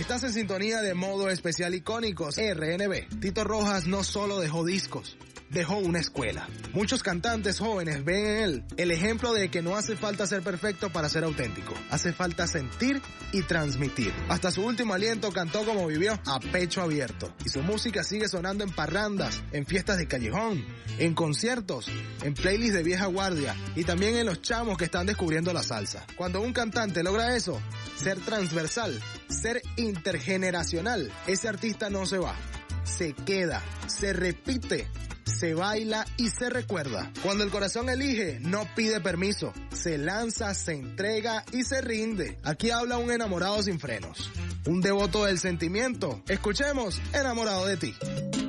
Estás en sintonía de Modo Especial Icónicos, RNB. Tito Rojas no solo dejó discos, dejó una escuela. Muchos cantantes jóvenes ven en él el ejemplo de que no hace falta ser perfecto para ser auténtico. Hace falta sentir y transmitir. Hasta su último aliento cantó como vivió, a pecho abierto. Y su música sigue sonando en parrandas, en fiestas de callejón, en conciertos, en playlists de vieja guardia y también en los chamos que están descubriendo la salsa. Cuando un cantante logra eso, ser transversal, ser intergeneracional, ese artista no se va, se queda, se repite, se baila y se recuerda. Cuando el corazón elige, no pide permiso, se lanza, se entrega y se rinde. Aquí habla un enamorado sin frenos, un devoto del sentimiento. Escuchemos Enamorado de ti.